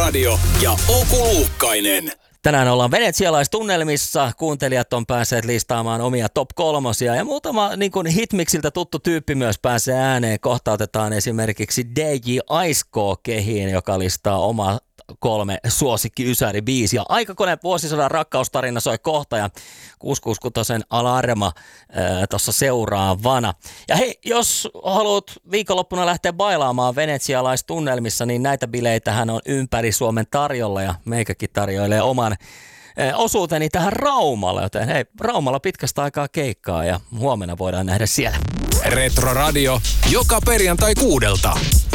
Radio ja Oku Luukkainen. Tänään ollaan venetsialaistunnelmissa. Kuuntelijat on päässeet listaamaan omia top 3 ja muutama niin kuin hitmiksiltä tuttu tyyppi myös pääsee ääneen. Kohta otetaan esimerkiksi DJ Aisko kehiin, joka listaa oma 3 suosikki ysäribiisiä. Aikakone vuosisadan rakkaustarina soi kohta ja 666 Alarma tuossa seuraavana. Ja hei, jos haluat viikonloppuna lähteä bailaamaan venetsialaistunnelmissa, niin näitä bileitähän on ympäri Suomen tarjolla ja meikäkin tarjoilee oman osuuteni tähän Raumalle, joten hei, Raumalla pitkästä aikaa keikkaa ja huomenna voidaan nähdä siellä. Retro Radio joka perjantai 6.